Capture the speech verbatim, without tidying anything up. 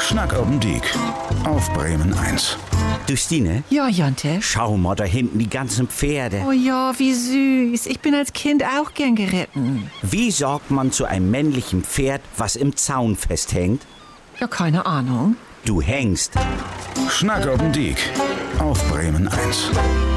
Schnack auf'n Diek auf Bremen eins. Du, Stine? Ja, Jante? Schau mal, da hinten die ganzen Pferde. Oh ja, wie süß. Ich bin als Kind auch gern geritten. Wie sorgt man zu einem männlichen Pferd, was im Zaun festhängt? Ja, keine Ahnung. Du hängst. Schnack auf'n Diek auf Bremen eins.